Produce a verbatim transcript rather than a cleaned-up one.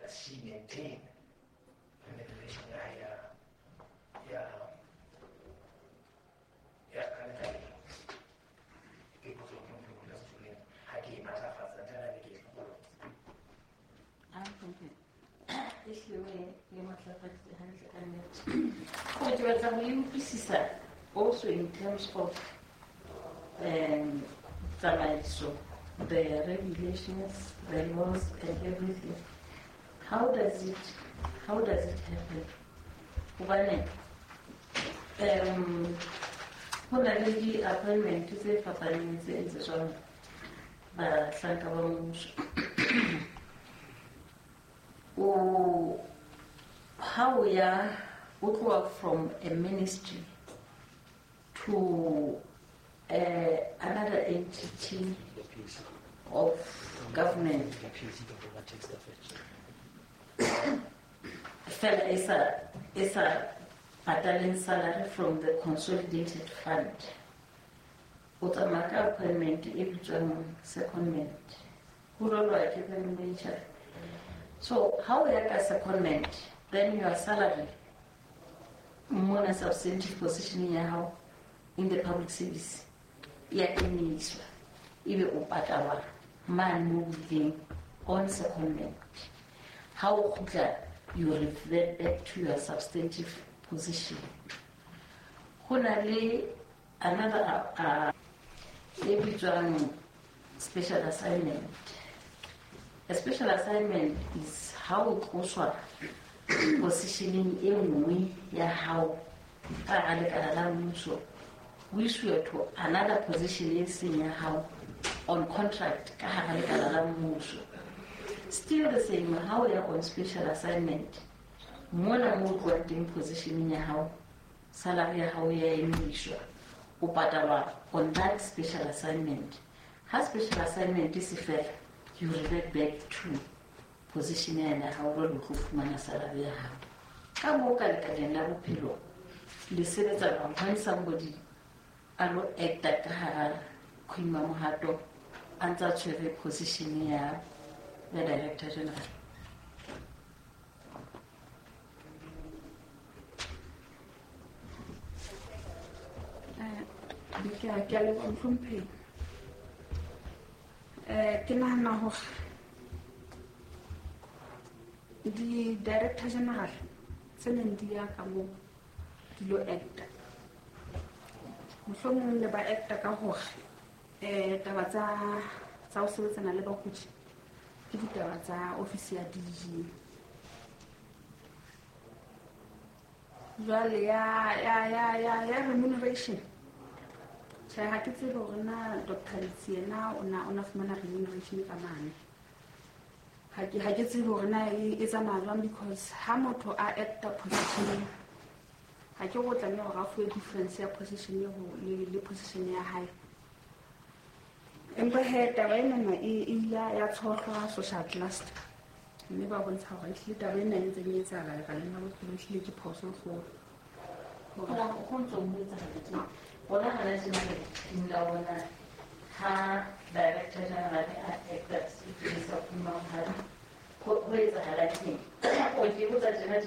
she maintain relation ya ya ya kare ke go go go la tsone ha ke matlafatsa tana le ke go a kompe isliwe le matlafatsa hantle ka nnete go tswa tsa go impisisa also in terms of um tsamaiso, the regulations, the laws and everything. How does it how does it happen? One um when I did the appointment to say for finance is on uh oh how we are we work from a ministry to uh, another entity of government. Fell is a is a battalion salary from the consolidated fund. Utamaka appointment every secondment. Who don't like even major. So how we are a secondment, then your salary more a substantive position in your house in the public service. Yeah, in Israel. Even upatawa man moving on secondment. How could you revert back to your substantive position? Honestly, another uh, uh, special assignment. A special assignment is how it also positioning in we yeah how we should to another position in senior how on contract still the same how we are on special assignment more than more working position in your how salary how we are in issue on that special assignment. Her special assignment is if you revert back to position and how well you could salary how come over the level pillow. Listen that when somebody allo act that her Queen Mamuhato and that's a position here the director general. Ke a ke a le mfumpe eh ke nahana hore di director general tseneng di ya ka mo dilo acta mohlomong le ba acta ka hore eh taba tsa tsa o sebetsana le bakudi ke ditaba tsa office ya D G jwale ya ya ya ya ya remuneration sa ha ke tsebe hore na Doctor Tsiena ona ona fumana remuneration ka mane ha ke ha ke tsebe hore na e tsamaya jwang because ha motho a acta position ha ke go tla nna ga fuwe difference ya position le le le position ya high empa he taba ena na e ila ya tshohlwa social class mme ba bontsha hore e taba ena e ntse e tsala ka nna bo tlile tlile ke phoso go Ona go ntse mo tsa ga ona ga le tsena le la ona ha director general a actors it is of human heart ko ho etsa hala ke o ke botsa tsena